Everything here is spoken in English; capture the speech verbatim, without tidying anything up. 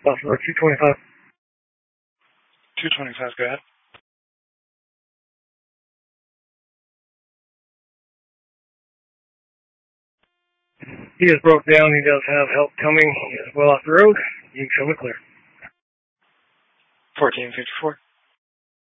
Buffalo two twenty-five. two twenty-five, go ahead. He is broke down. He does have help coming. He is well off the road. You can show me clear. fourteen fifty-four.